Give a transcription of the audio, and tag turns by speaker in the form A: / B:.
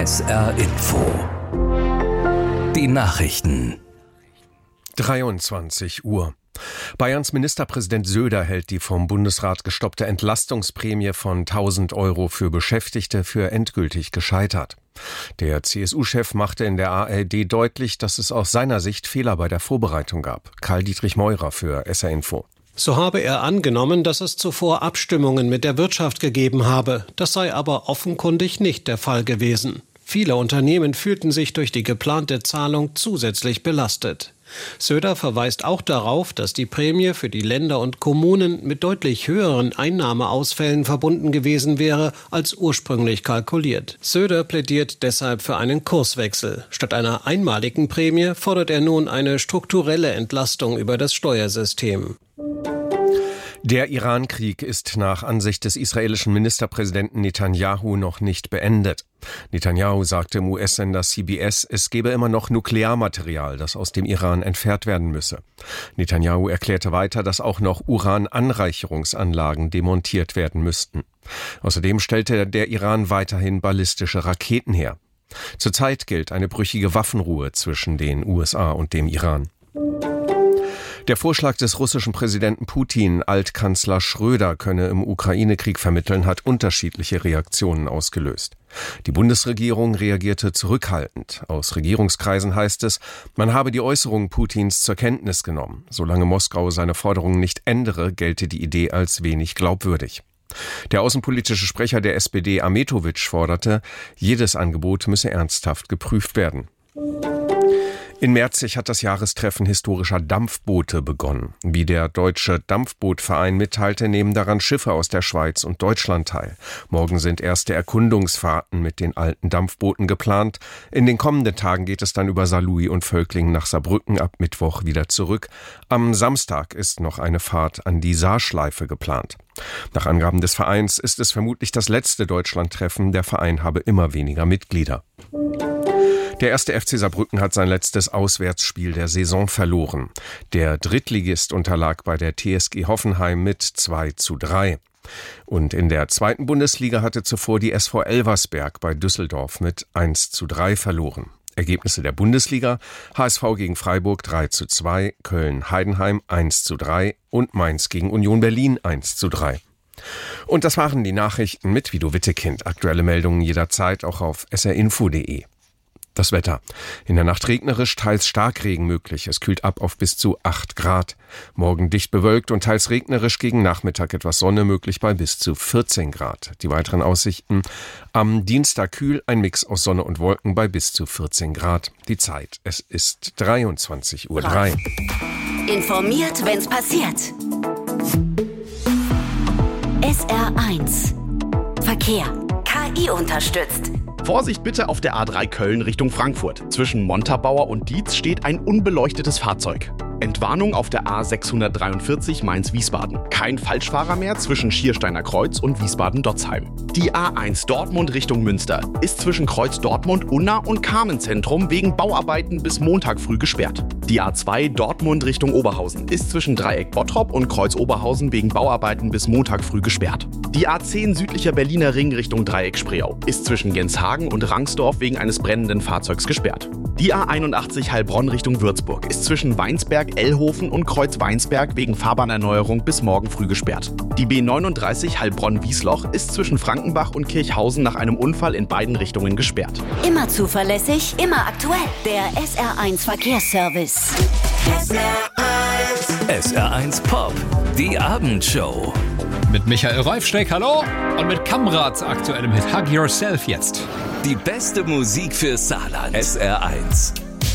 A: SR Info. Die Nachrichten.
B: 23 Uhr. Bayerns Ministerpräsident Söder hält die vom Bundesrat gestoppte Entlastungsprämie von 1.000 Euro für Beschäftigte für endgültig gescheitert. Der CSU-Chef machte in der ARD deutlich, dass es aus seiner Sicht Fehler bei der Vorbereitung gab. Karl-Dietrich Meurer für SR Info.
C: So habe er angenommen, dass es zuvor Abstimmungen mit der Wirtschaft gegeben habe. Das sei aber offenkundig nicht der Fall gewesen. Viele Unternehmen fühlten sich durch die geplante Zahlung zusätzlich belastet. Söder verweist auch darauf, dass die Prämie für die Länder und Kommunen mit deutlich höheren Einnahmeausfällen verbunden gewesen wäre, als ursprünglich kalkuliert. Söder plädiert deshalb für einen Kurswechsel. Statt einer einmaligen Prämie fordert er nun eine strukturelle Entlastung über das Steuersystem.
B: Der Iran-Krieg ist nach Ansicht des israelischen Ministerpräsidenten Netanyahu noch nicht beendet. Netanyahu sagte im US-Sender CBS, es gebe immer noch Nuklearmaterial, das aus dem Iran entfernt werden müsse. Netanyahu erklärte weiter, dass auch noch Urananreicherungsanlagen demontiert werden müssten. Außerdem stellte der Iran weiterhin ballistische Raketen her. Zurzeit gilt eine brüchige Waffenruhe zwischen den USA und dem Iran. Der Vorschlag des russischen Präsidenten Putin, Altkanzler Schröder könne im Ukraine-Krieg vermitteln, hat unterschiedliche Reaktionen ausgelöst. Die Bundesregierung reagierte zurückhaltend. Aus Regierungskreisen heißt es, man habe die Äußerungen Putins zur Kenntnis genommen. Solange Moskau seine Forderungen nicht ändere, gelte die Idee als wenig glaubwürdig. Der außenpolitische Sprecher der SPD, Ahmetovic, forderte, jedes Angebot müsse ernsthaft geprüft werden. In Merzig hat das Jahrestreffen historischer Dampfboote begonnen. Wie der Deutsche Dampfbootverein mitteilte, nehmen daran Schiffe aus der Schweiz und Deutschland teil. Morgen sind erste Erkundungsfahrten mit den alten Dampfbooten geplant. In den kommenden Tagen geht es dann über Saarlouis und Völklingen nach Saarbrücken, ab Mittwoch wieder zurück. Am Samstag ist noch eine Fahrt an die Saarschleife geplant. Nach Angaben des Vereins ist es vermutlich das letzte Deutschlandtreffen. Der Verein habe immer weniger Mitglieder. Der 1. FC Saarbrücken hat sein letztes Auswärtsspiel der Saison verloren. Der Drittligist unterlag bei der TSG Hoffenheim mit 2:3. Und in der 2. Bundesliga hatte zuvor die SV Elversberg bei Düsseldorf mit 1:3 verloren. Ergebnisse der Bundesliga: HSV gegen Freiburg 3:2, Köln-Heidenheim 1:3 und Mainz gegen Union Berlin 1:3. Und das waren die Nachrichten mit Guido Wittekind. Aktuelle Meldungen jederzeit auch auf srinfo.de. Das Wetter. In der Nacht regnerisch, teils Starkregen möglich. Es kühlt ab auf bis zu 8 Grad. Morgen dicht bewölkt und teils regnerisch, gegen Nachmittag etwas Sonne möglich bei bis zu 14 Grad. Die weiteren Aussichten: am Dienstag kühl, ein Mix aus Sonne und Wolken bei bis zu 14 Grad. Die Zeit, es ist 23:03 Uhr.
D: Informiert, wenn's passiert. SR1 Verkehr. KI unterstützt.
E: Vorsicht bitte auf der A3 Köln Richtung Frankfurt. Zwischen Montabaur und Dietz steht ein unbeleuchtetes Fahrzeug. Entwarnung auf der A643 Mainz-Wiesbaden. Kein Falschfahrer mehr zwischen Schiersteiner Kreuz und Wiesbaden-Dotzheim. Die A1 Dortmund Richtung Münster ist zwischen Kreuz Dortmund, Unna und Carmenzentrum wegen Bauarbeiten bis Montag früh gesperrt. Die A2 Dortmund Richtung Oberhausen ist zwischen Dreieck Bottrop und Kreuz Oberhausen wegen Bauarbeiten bis Montag früh gesperrt. Die A10 südlicher Berliner Ring Richtung Dreieck Spreeau ist zwischen Genshagen und Rangsdorf wegen eines brennenden Fahrzeugs gesperrt. Die A81 Heilbronn Richtung Würzburg ist zwischen Weinsberg, Ellhofen und Kreuz Weinsberg wegen Fahrbahnerneuerung bis morgen früh gesperrt. Die B39 Heilbronn-Wiesloch ist zwischen Frankenbach und Kirchhausen nach einem Unfall in beiden Richtungen gesperrt.
D: Immer zuverlässig, immer aktuell. Der SR1 Verkehrsservice.
A: SR1 Pop, die Abendshow.
F: Mit Michael Reifsteck, hallo, und mit Kamrats aktuellem Hit Hug Yourself jetzt.
A: Die beste Musik für Saarland. SR1.